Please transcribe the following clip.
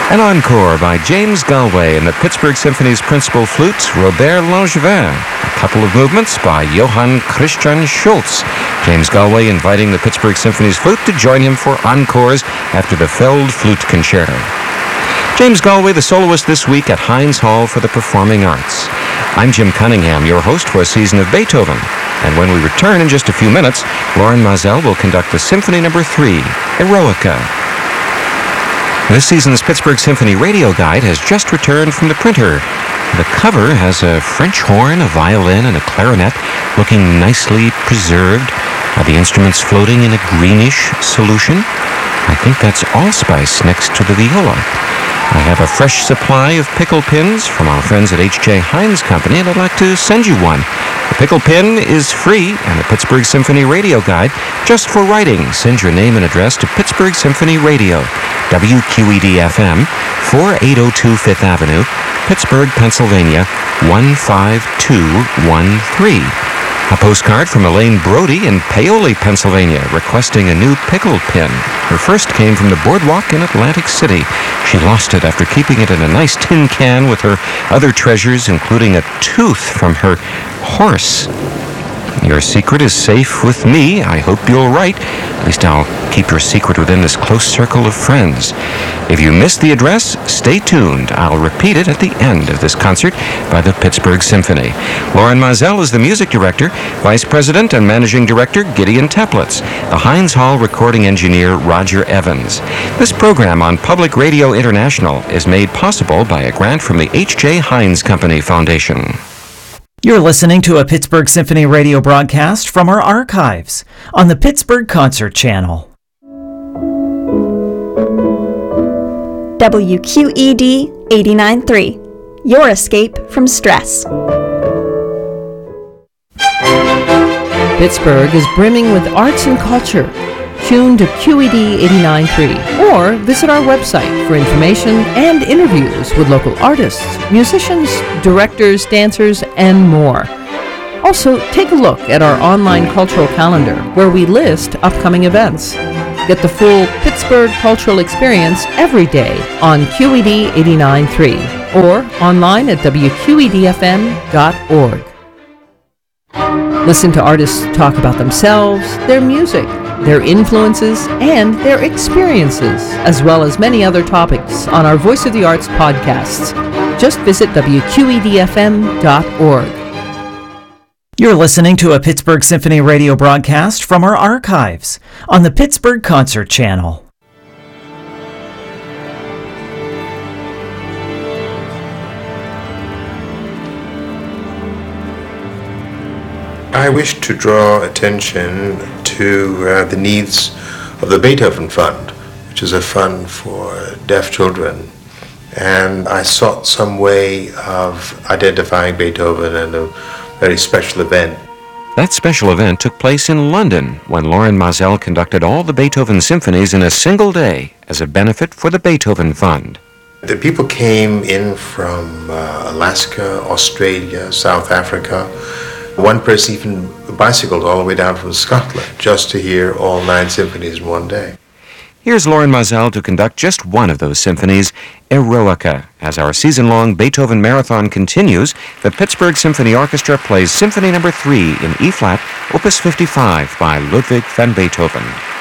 An encore by James Galway and the Pittsburgh Symphony's principal flute, Robert Langevin. A couple of movements by Johann Christian Schultz. James Galway inviting the Pittsburgh Symphony's flute to join him for encores after the Feld Flute Concerto. James Galway, the soloist this week at Heinz Hall for the Performing Arts. I'm Jim Cunningham, your host for a season of Beethoven. And when we return in just a few minutes, Loren Maazel will conduct the Symphony No. 3, Eroica. This season's Pittsburgh Symphony Radio Guide has just returned from the printer. The cover has a French horn, a violin, and a clarinet looking nicely preserved. The instruments floating in a greenish solution. I think that's allspice next to the viola. I have a fresh supply of pickle pins from our friends at H.J. Heinz Company, and I'd like to send you one. The pickle pin is free, and the Pittsburgh Symphony Radio Guide just for writing. Send your name and address to Pittsburgh Symphony Radio, WQED-FM, 4802 Fifth Avenue, Pittsburgh, Pennsylvania, 15213. A postcard from Elaine Brody in Paoli, Pennsylvania, requesting a new pickle pin. Her first came from the boardwalk in Atlantic City. She lost it after keeping it in a nice tin can with her other treasures, including a tooth from her horse. Your secret is safe with me. I hope you'll write. At least I'll keep your secret within this close circle of friends. If you missed the address, stay tuned. I'll repeat it at the end of this concert by the Pittsburgh Symphony. Loren Maazel is the music director, vice president and managing director Gideon Teplitz, the Heinz Hall recording engineer Roger Evans. This program on Public Radio International is made possible by a grant from the H.J. Heinz Company Foundation. You're listening to a Pittsburgh Symphony radio broadcast from our archives on the Pittsburgh Concert Channel. WQED 89.3, your escape from stress. Pittsburgh is brimming with arts and culture. Tune to QED 89.3 or visit our website for information and interviews with local artists, musicians, directors, dancers, and more. Also, take a look at our online cultural calendar where we list upcoming events. Get the full Pittsburgh cultural experience every day on QED 89.3 or online at WQEDFM.org. Listen to artists talk about themselves, their music, their influences, and their experiences, as well as many other topics on our Voice of the Arts podcasts. Just visit WQEDFM.org. You're listening to a Pittsburgh Symphony radio broadcast from our archives on the Pittsburgh Concert Channel. I wish to draw attention to the needs of the Beethoven Fund, which is a fund for deaf children. And I sought some way of identifying Beethoven and a very special event. That special event took place in London when Loren Maazel conducted all the Beethoven symphonies in a single day as a benefit for the Beethoven Fund. The people came in from Alaska, Australia, South Africa. One person even bicycled all the way down from Scotland just to hear all 9 symphonies in one day. Here's Loren Maazel to conduct just one of those symphonies, Eroica. As our season-long Beethoven marathon continues, the Pittsburgh Symphony Orchestra plays Symphony No. 3 in E-flat, Opus 55 by Ludwig van Beethoven.